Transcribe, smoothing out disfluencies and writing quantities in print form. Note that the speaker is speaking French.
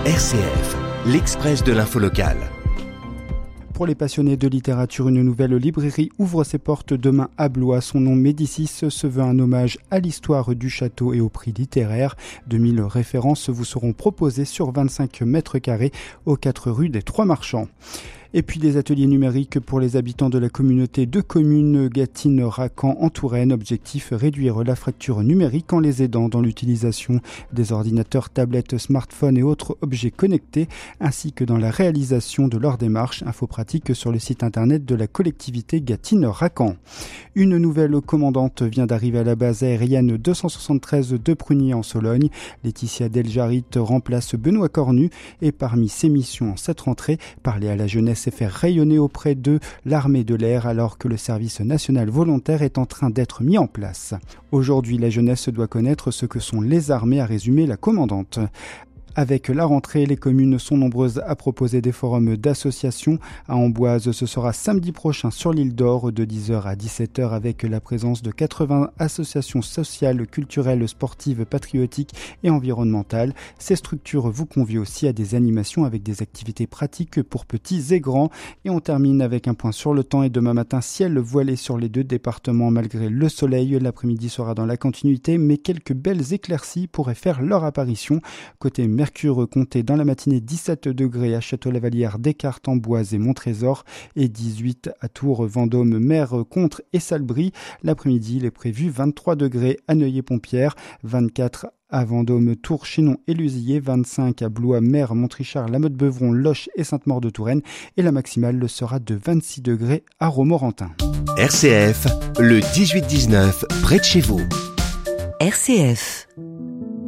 RCF, l'Express de l'info locale. Pour les passionnés de littérature, une nouvelle librairie ouvre ses portes demain à Blois. Son nom Médicis se veut un hommage à l'histoire du château et au prix littéraire. 2000 références vous seront proposées sur 25 mètres carrés aux 4 rues des Trois Marchands. Et puis des ateliers numériques pour les habitants de la communauté de communes Gâtine-Racan en Touraine. Objectif, réduire la fracture numérique en les aidant dans l'utilisation des ordinateurs, tablettes, smartphones et autres objets connectés, ainsi que dans la réalisation de leurs démarches. Info pratique sur le site internet de la collectivité Gâtine-Racan. Une nouvelle commandante vient d'arriver à la base aérienne 273 de Prunier en Sologne. Laetitia Deljarit remplace Benoît Cornu et parmi ses missions en cette rentrée, parler à la jeunesse et faire rayonner auprès de l'armée de l'air alors que le service national volontaire est en train d'être mis en place. Aujourd'hui, la jeunesse doit connaître ce que sont les armées, a résumé la commandante. Avec la rentrée, les communes sont nombreuses à proposer des forums d'associations. À Amboise, ce sera samedi prochain sur l'île d'Or de 10h à 17h avec la présence de 80 associations sociales, culturelles, sportives, patriotiques et environnementales. Ces structures vous convient aussi à des animations avec des activités pratiques pour petits et grands. Et on termine avec un point sur le temps et demain matin, ciel voilé sur les deux départements malgré le soleil. L'après-midi sera dans la continuité, mais quelques belles éclaircies pourraient faire leur apparition. Côté Mercure compté dans la matinée 17 degrés à Château-Lavalière, Descartes, Amboise et Montrésor et 18 à Tours, Vendôme, Mer, Contres et Salbris. L'après-midi, il est prévu 23 degrés à Neuilly-Pompierre, 24 à Vendôme, Tours, Chinon et Lusillier, 25 à Blois, Mer, Montrichard, La Motte-Beuvron, Loches et Sainte-Maure-de-Touraine et la maximale le sera de 26 degrés à Romorantin. RCF, le 18-19, près de chez vous. RCF.